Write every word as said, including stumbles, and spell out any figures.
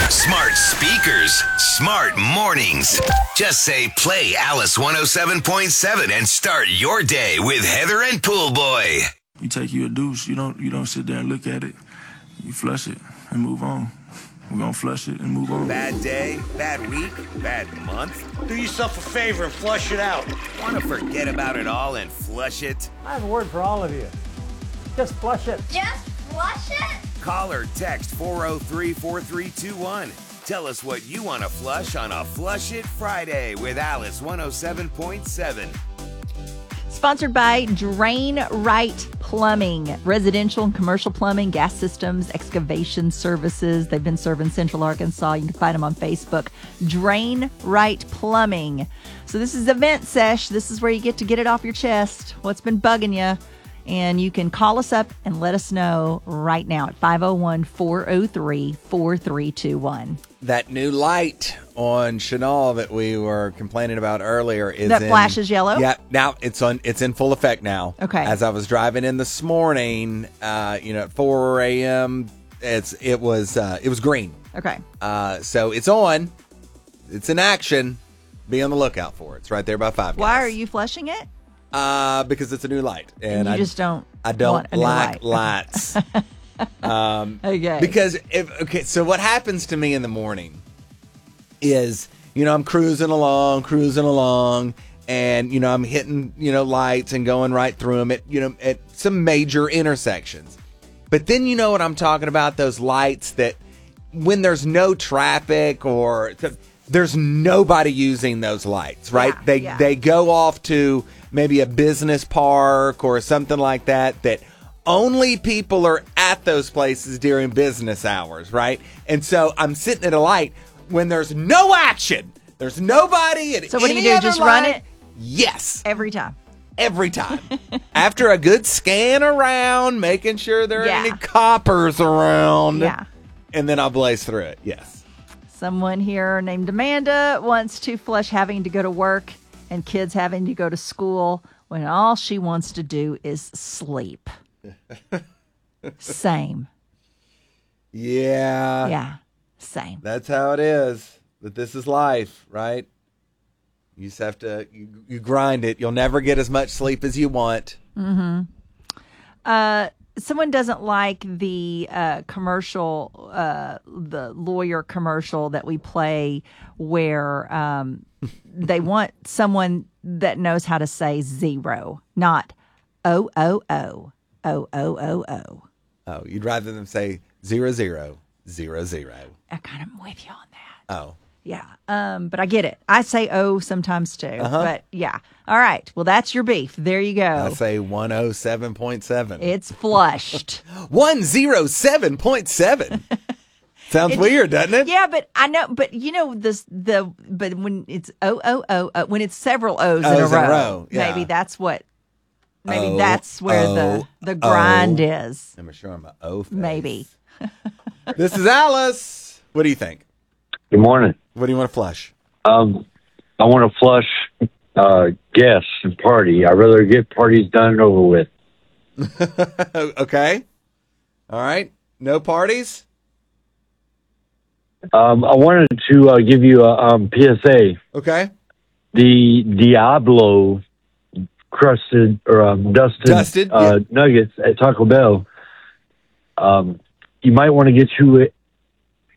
Smart speakers, smart mornings. Just say play Alice one oh seven point seven and start your day with Heather and Pool Boy. You take you a douche, you don't you don't sit there and look at it. You flush it and move on. We're gonna flush it and move on. Bad day, bad week, bad month. Do yourself a favor and flush it out. Want to forget about it all and flush it? I have a word for all of you. Just flush it. Just flush it? Call or text four oh three, four three two one. Tell us what you want to flush on a Flush It Friday with Alice one oh seven point seven. Sponsored by Drain Right Plumbing, residential and commercial plumbing, gas systems, excavation services. They've been serving Central Arkansas. You can find them on Facebook. Drain Right Plumbing. So this is Event Sesh. This is where you get to get it off your chest, what's been bugging you. And you can call us up and let us know right now at five oh one, four oh three, four three two one. That new light on Chenal that we were complaining about earlier is that in, flashes yellow? Yeah, now it's on. It's in full effect now. Okay. As I was driving in this morning, uh, you know, at four a.m., it's it was uh, it was green. Okay. Uh, so it's on. It's in action. Be on the lookout for it. It's right there by Five Guys. Why are you flushing it? Uh, because it's a new light, and, and you I just don't. I don't want a new like light. lights. um, okay. Because if okay, so what happens to me in the morning is, you know, I'm cruising along, cruising along, and you know, I'm hitting, you know, lights and going right through them at, you know, at some major intersections. But then you know what I'm talking about? Those lights that when there's no traffic or there's nobody using those lights, right? Yeah, they yeah. they go off to maybe a business park or something like that, that only people are at those places during business hours, right? And so I'm sitting at a light when there's no action. There's nobody at So what do any you do, other just light. run it? Yes. Every time. Every time. After a good scan around, making sure there aren't Yeah. any coppers around. Yeah. And then I'll blaze through it. Yes. Someone here named Amanda wants to flush having to go to work and kids having to go to school when all she wants to do is sleep. Same. Yeah. Yeah. Same. That's how it is. But this is life, right? You just have to, you, you grind it. You'll never get as much sleep as you want. Mm-hmm. Uh, someone doesn't like the uh, commercial, uh, the lawyer commercial that we play where um, they want someone that knows how to say zero, not O O O, O O O O. Oh, you'd rather them say zero, zero, zero, zero. I kind of am with you on that. Oh. Yeah, um, but I get it. I say O sometimes too, Uh-huh. but yeah. All right, well, that's your beef. There you go. I say one oh seven point seven. It's flushed. one oh seven point seven. Sounds It- weird, doesn't it? Yeah, but I know, but you know, this, the, but when it's O, O, O, uh, when it's several O's, in a O's in row, a row, yeah. maybe that's what, maybe O, that's where O, the, the grind O. is. I'm sure I'm an O face. Maybe. This is Alice. What do you think? Good morning. What do you want to flush? Um, I want to flush uh, guests and party. I'd rather get parties done and over with. Okay. All right. No parties? Um, I wanted to uh, give you a um, P S A. Okay. The Diablo crusted or um, dusted, Dusted, uh, yeah. nuggets at Taco Bell. Um, you might want to get you